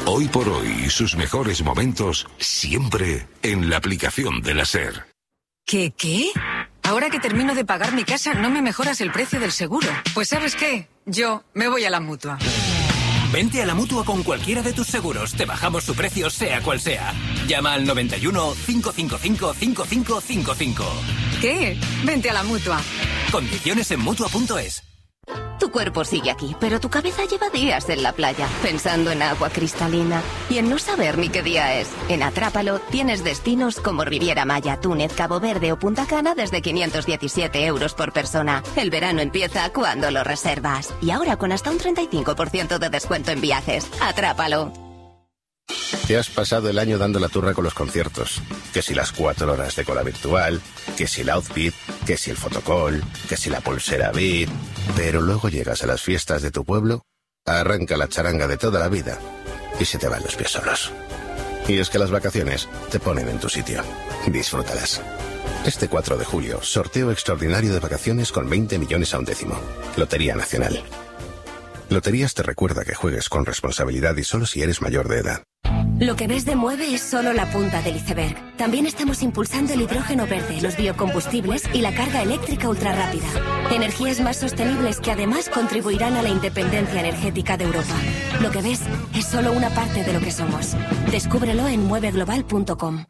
Hoy por hoy, sus mejores momentos siempre en la aplicación de la SER. ¿Qué? Ahora que termino de pagar mi casa, ¿no me mejoras el precio del seguro? Pues ¿sabes qué? Yo me voy a la Mutua. Vente a la Mutua con cualquiera de tus seguros. Te bajamos su precio sea cual sea. Llama al 91 555 5555. ¿Qué? Vente a la Mutua. Condiciones en Mutua.es. Tu cuerpo sigue aquí, pero tu cabeza lleva días en la playa, pensando en agua cristalina y en no saber ni qué día es. En Atrápalo tienes destinos como Riviera Maya, Túnez, Cabo Verde o Punta Cana desde 517 € por persona. El verano empieza cuando lo reservas. Y ahora con hasta un 35% de descuento en viajes. Atrápalo. Te has pasado el año dando la turra con los conciertos. Que si las 4 horas de cola virtual, que si el outfit, que si el fotocall, que si la pulsera VIP. Pero luego llegas a las fiestas de tu pueblo, arranca la charanga de toda la vida y se te van los pies solos. Y es que las vacaciones te ponen en tu sitio. Disfrútalas. Este 4 de julio, sorteo extraordinario de vacaciones con 20 millones a un décimo. Lotería Nacional. Loterías te recuerda que juegues con responsabilidad y solo si eres mayor de edad. Lo que ves de Mueve es solo la punta del iceberg. También estamos impulsando el hidrógeno verde, los biocombustibles y la carga eléctrica ultrarrápida. Energías más sostenibles que además contribuirán a la independencia energética de Europa. Lo que ves es solo una parte de lo que somos. Descúbrelo en mueveglobal.com.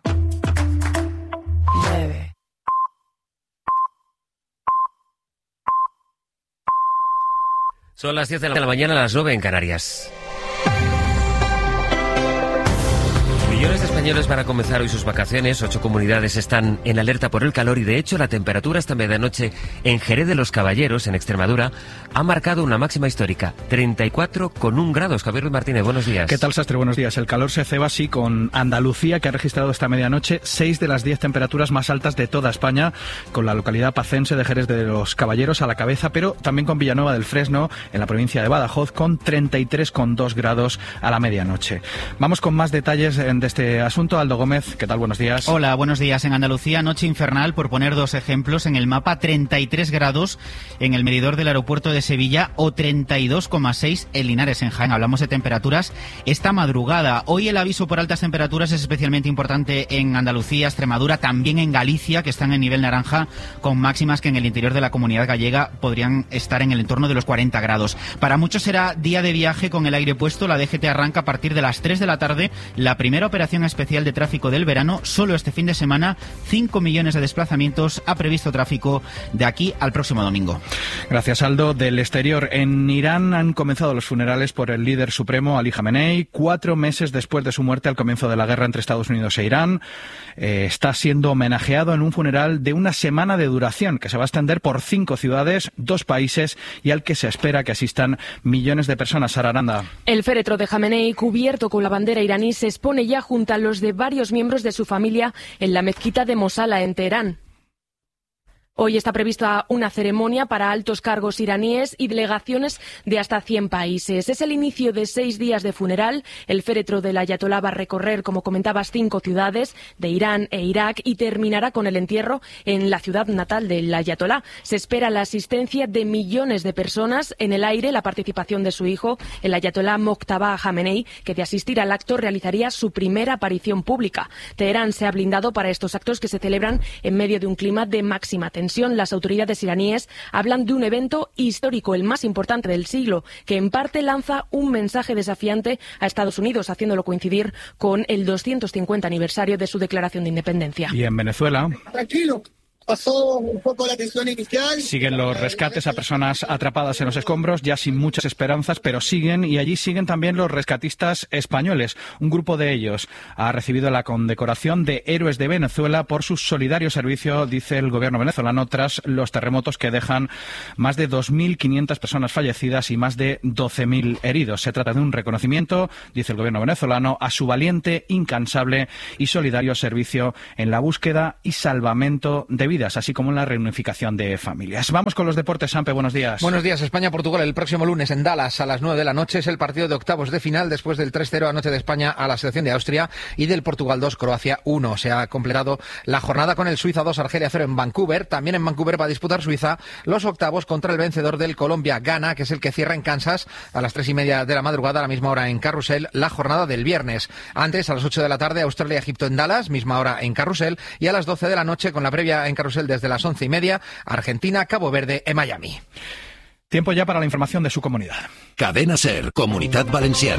Mueve. Son las 10 de la mañana, las 9 en Canarias. Millones de españoles van a comenzar hoy sus vacaciones. 8 comunidades están en alerta por el calor y, de hecho, la temperatura esta medianoche en Jerez de los Caballeros, en Extremadura, ha marcado una máxima histórica, 34,1 grados. Javier Ruiz Martínez, buenos días. ¿Qué tal, Sastre? Buenos días. El calor se ceba así con Andalucía, que ha registrado esta medianoche 6 de las 10 temperaturas más altas de toda España, con la localidad pacense de Jerez de los Caballeros a la cabeza, pero también con Villanueva del Fresno, en la provincia de Badajoz, con 33,2 grados a la medianoche. Vamos con más detalles de este asunto. Aldo Gómez, ¿qué tal? Buenos días. Hola, buenos días. En Andalucía, noche infernal, por poner 2 ejemplos. En el mapa, 33 grados en el medidor del aeropuerto de Sevilla o 32,6 en Linares, en Jaén. Hablamos de temperaturas esta madrugada. Hoy el aviso por altas temperaturas es especialmente importante en Andalucía, Extremadura, también en Galicia, que están en nivel naranja, con máximas que en el interior de la comunidad gallega podrían estar en el entorno de los 40 grados. Para muchos será día de viaje con el aire puesto. La DGT arranca a partir de las 3 de la tarde la primera operación especial de tráfico del verano. Solo este fin de semana, 5 millones de desplazamientos ha previsto tráfico de aquí al próximo domingo. Gracias, Aldo. Del exterior, en Irán han comenzado los funerales por el líder supremo Ali Khamenei, 4 meses después de su muerte al comienzo de la guerra entre Estados Unidos e Irán. Está siendo homenajeado en un funeral de una semana de duración que se va a extender por 5 ciudades, 2 países y al que se espera que asistan millones de personas. Sara Aranda. El féretro de Khamenei, cubierto con la bandera iraní, se expone ya junto a los de varios miembros de su familia en la mezquita de Mosala, en Teherán. Hoy está prevista una ceremonia para altos cargos iraníes y delegaciones de hasta 100 países. Es el inicio de 6 días de funeral. El féretro del ayatolá va a recorrer, como comentabas, 5 ciudades de Irán e Irak y terminará con el entierro en la ciudad natal del ayatolá. Se espera la asistencia de millones de personas. En el aire, la participación de su hijo, el ayatolá Mojtaba Khamenei, que de asistir al acto realizaría su primera aparición pública. Teherán se ha blindado para estos actos que se celebran en medio de un clima de máxima tensión. Las autoridades iraníes hablan de un evento histórico, el más importante del siglo, que en parte lanza un mensaje desafiante a Estados Unidos, haciéndolo coincidir con el 250 aniversario de su declaración de independencia. Y en Venezuela, tranquilo. Pasó un poco la tensión inicial. Siguen los rescates a personas atrapadas en los escombros, ya sin muchas esperanzas, pero siguen, y allí siguen también los rescatistas españoles. Un grupo de ellos ha recibido la condecoración de Héroes de Venezuela por su solidario servicio, dice el gobierno venezolano, tras los terremotos que dejan más de 2.500 personas fallecidas y más de 12.000 heridos. Se trata de un reconocimiento, dice el gobierno venezolano, a su valiente, incansable y solidario servicio en la búsqueda y salvamento de vidas vidas, así como en la reunificación de familias. Vamos con los deportes, Sampe, buenos días. Buenos días. España-Portugal el próximo lunes en Dallas a las 9 de la noche. Es el partido de octavos de final después del 3-0 anoche de España a la selección de Austria y del Portugal 2, Croacia 1. Se ha completado la jornada con el Suiza 2, Argelia 0 en Vancouver. También en Vancouver va a disputar Suiza los octavos contra el vencedor del Colombia-Ghana, que es el que cierra en Kansas a las 3:30 de la madrugada, a la misma hora en Carrusel, la jornada del viernes. Antes, a las 8 de la tarde, Australia-Egipto en Dallas, misma hora en Carrusel, y a las 12 de la noche, con la previa en Carrusel desde las 11:30, Argentina-Cabo Verde en Miami. Tiempo ya para la información de su comunidad. Cadena SER, Comunidad Valenciana.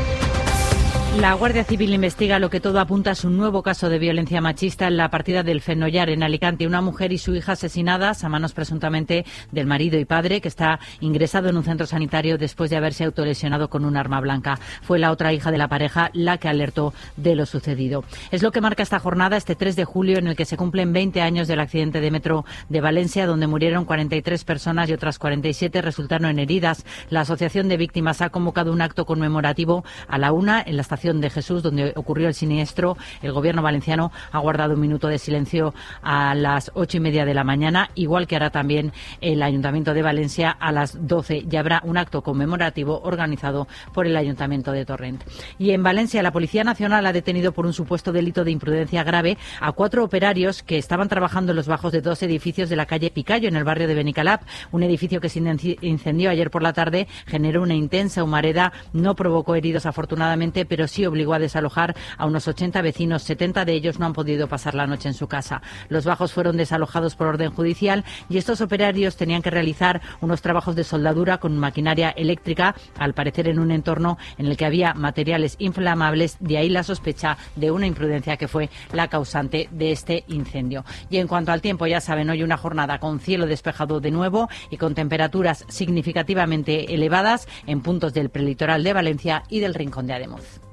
La Guardia Civil investiga lo que todo apunta a un nuevo caso de violencia machista en la partida del Fenollar, en Alicante. Una mujer y su hija asesinadas a manos presuntamente del marido y padre, que está ingresado en un centro sanitario después de haberse autolesionado con un arma blanca. Fue la otra hija de la pareja la que alertó de lo sucedido. Es lo que marca esta jornada, este 3 de julio, en el que se cumplen 20 años del accidente de metro de Valencia, donde murieron 43 personas y otras 47 resultaron heridas. La Asociación de Víctimas ha convocado un acto conmemorativo a la 1 en la estación de Jesús, donde ocurrió el siniestro. El gobierno valenciano ha guardado un minuto de silencio a las 8:30 de la mañana, igual que hará también el Ayuntamiento de Valencia a las 12. Y habrá un acto conmemorativo organizado por el Ayuntamiento de Torrent. Y en Valencia, la Policía Nacional ha detenido por un supuesto delito de imprudencia grave a 4 operarios que estaban trabajando en los bajos de 2 edificios de la calle Picayo, en el barrio de Benicalap. Un edificio que se incendió ayer por la tarde, generó una intensa humareda, no provocó heridos afortunadamente, pero sí obligó a desalojar a unos 80 vecinos. 70 de ellos no han podido pasar la noche en su casa. Los bajos fueron desalojados por orden judicial y estos operarios tenían que realizar unos trabajos de soldadura con maquinaria eléctrica, al parecer en un entorno en el que había materiales inflamables. De ahí la sospecha de una imprudencia que fue la causante de este incendio. Y en cuanto al tiempo, ya saben, hoy una jornada con cielo despejado de nuevo y con temperaturas significativamente elevadas en puntos del prelitoral de Valencia y del Rincón de Ademuz.